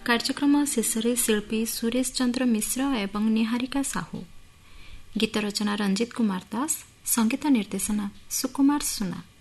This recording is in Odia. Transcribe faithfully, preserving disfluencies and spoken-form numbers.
କାର୍ଯ୍ୟକ୍ରମ ଶେଷରେ ଶିଳ୍ପୀ ସୁରେଶ ଚନ୍ଦ୍ର ମିଶ୍ର ଏବଂ ନିହାରିକା ସାହୁ। ଗୀତ ରଚନା ରଞ୍ଜିତ କୁମାର ଦାସ, ସଙ୍ଗୀତ ନିର୍ଦ୍ଦେଶନା ସୁକୁମାର ସୁନା।